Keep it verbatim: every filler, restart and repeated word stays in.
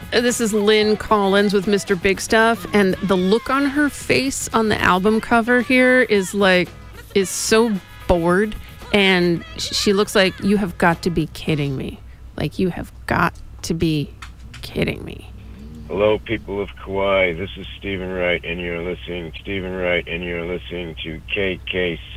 This is Lynn Collins with Mister Big Stuff, and the look on her face on the album cover here is like, is so bored, and she looks like, you have got to be kidding me. Like, you have got to be kidding me. Hello, people of Kauai. This is Stephen Wright, and you're listening, Stephen Wright, and you're listening to K K C.